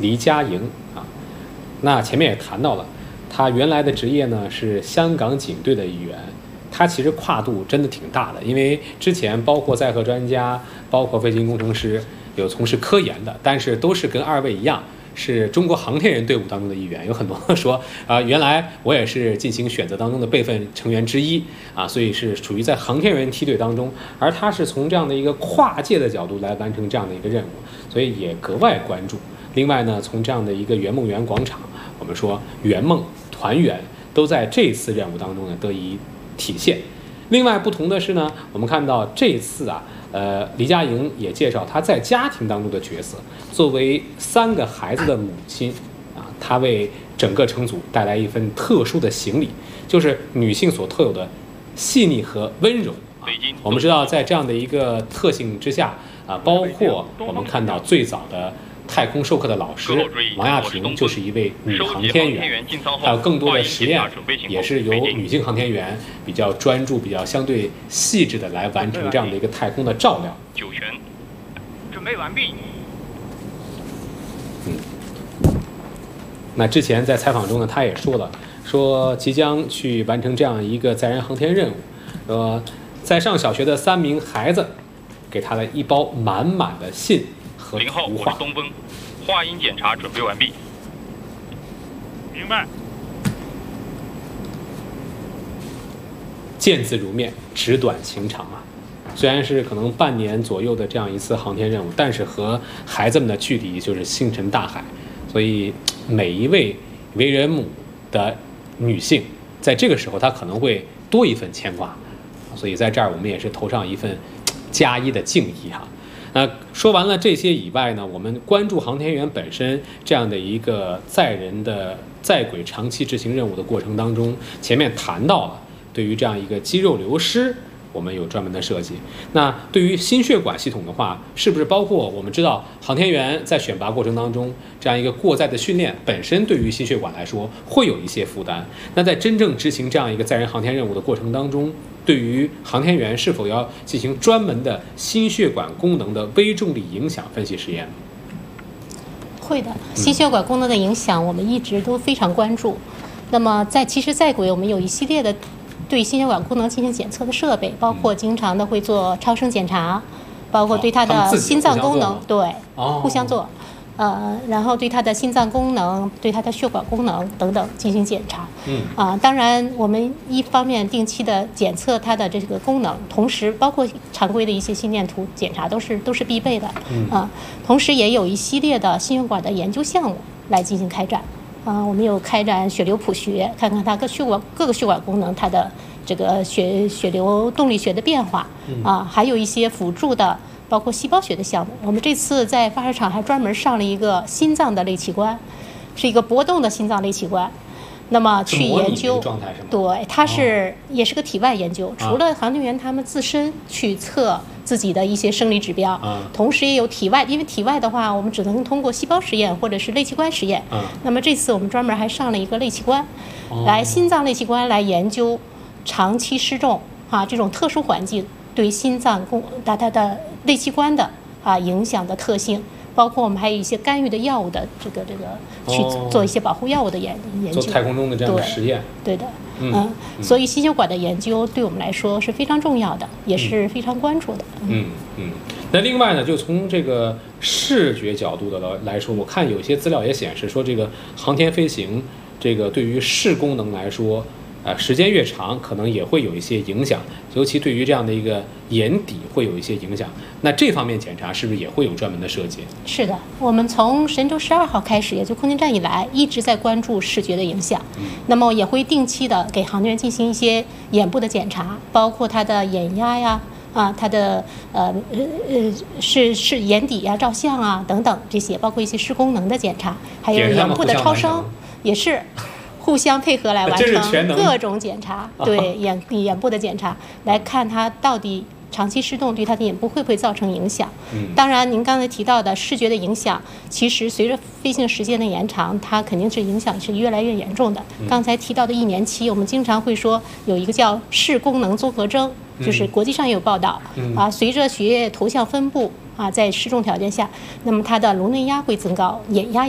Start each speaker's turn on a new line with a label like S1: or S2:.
S1: 黎佳莹啊。那前面也谈到了，他原来的职业呢是香港警队的一员。他其实跨度真的挺大的，因为之前包括载荷专家，包括飞行工程师，有从事科研的，但是都是跟二位一样，是中国航天员队伍当中的一员。有很多说原来我也是进行选择当中的备份成员之一啊，所以是属于在航天员梯队当中，而他是从这样的一个跨界的角度来完成这样的一个任务，所以也格外关注。另外呢，从这样的一个圆梦园广场，我们说圆梦团圆都在这次任务当中呢得以体现。另外不同的是呢，我们看到这次黎佳莹也介绍她在家庭当中的角色，作为3个孩子的母亲啊，她为整个乘组带来一份特殊的行礼，就是女性所特有的细腻和温柔啊。我们知道，在这样的一个特性之下啊，包括我们看到最早的太空授课的老师王亚平就是一位女航天员，还有更多的实验也是由女性航天员比较专注、比较相对细致的来完成这样的一个太空的照料。
S2: 9旋，准备完毕。
S1: 那之前在采访中呢，他也说了，说即将去完成这样一个载人航天任务，在上小学的3名孩子给他了一包满满的信和
S2: 0号，
S1: 图画。
S2: 我是东风，话音检查准备完毕。明白。
S1: 见字如面，纸短情长啊。虽然是可能半年左右的这样一次航天任务，但是和孩子们的距离就是星辰大海。所以每一位为人母的女性，在这个时候她可能会多一份牵挂。所以在这儿我们也是投上一份加一的敬意哈。那说完了这些以外呢，我们关注航天员本身这样的一个载人的在轨长期执行任务的过程当中，前面谈到了对于这样一个肌肉流失，我们有专门的设计。那对于心血管系统的话，是不是包括我们知道航天员在选拔过程当中这样一个过载的训练本身对于心血管来说会有一些负担？那在真正执行这样一个载人航天任务的过程当中，对于航天员是否要进行专门的心血管功能的微重力影响分析实验？
S3: 会的，心血管功能的影响我们一直都非常关注。那么其实在轨我们有一系列的对心血管功能进行检测的设备，包括经常的会做超声检查，包括对它的心脏功能，对，互相做，然后对它的心脏功能、对它的血管功能等等进行检查。当然我们一方面定期的检测它的这个功能，同时包括常规的一些心电图检查都是必备的。同时也有一系列的心血管的研究项目来进行开展。我们有开展血流谱学，看看它各个血管功能它的这个血流动力学的变化还有一些辅助的，包括细胞学的项目。我们这次在发射场还专门上了一个心脏的类器官，是一个搏动的心脏类器官。那么去研究，对，它也是个体外研究，除了航天员他们自身去测自己的一些生理指标，同时也有体外，因为体外的话，我们只能通过细胞实验或者是类器官实验。那么这次我们专门还上了一个类器官，来心脏类器官来研究长期失重这种特殊环境对心脏它的类器官的影响的特性。包括我们还有一些干预的药物的这个去做一些保护药物的研究，
S1: 做太空中的这样的实验。
S3: 对的，所以心血管的研究对我们来说是非常重要的，也是非常关注的。
S1: 那另外呢，就从这个视觉角度的来说，我看有一些资料也显示说，这个航天飞行这个对于视功能来说，时间越长，可能也会有一些影响，尤其对于这样的一个眼底会有一些影响。那这方面检查是不是也会有专门的设计？是
S3: 的，我们从神舟12号开始，也就空间站以来，一直在关注视觉的影响。那么也会定期的给航天员进行一些眼部的检查，包括他的眼压呀。它的是眼底呀、照相等等这些，包括一些视功能的检查，还有眼部的超声，也是互相配合来完成各种检查。对眼部的检查，来看它到底长期失动对它的眼部会不会造成影响。当然您刚才提到的视觉的影响，其实随着飞行时间的延长，它肯定是影响是越来越严重的。刚才提到的1年期，我们经常会说有一个叫视功能综合征，就是国际上也有报道随着血液投向分布在失重条件下，那么它的颅内压会增高，眼压